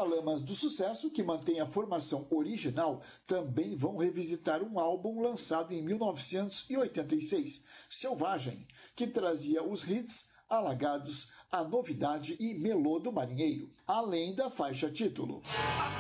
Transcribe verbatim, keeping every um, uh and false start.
Paralamas do Sucesso, que mantém a formação original, também vão revisitar um álbum lançado em mil novecentos e oitenta e seis, Selvagem, que trazia os hits Alagados, A Novidade e Melô do Marinheiro, além da faixa título.